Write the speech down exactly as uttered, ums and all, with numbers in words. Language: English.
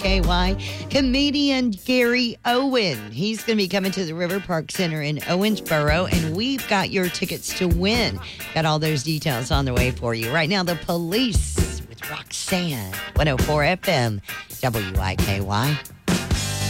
K Y. Comedian Gary Owen. He's going to be coming to the River Park Center in Owensboro, and we've got your tickets to win. Got all those details on the way for you. Right now, The Police with Roxanne. one oh four F M, W I K Y.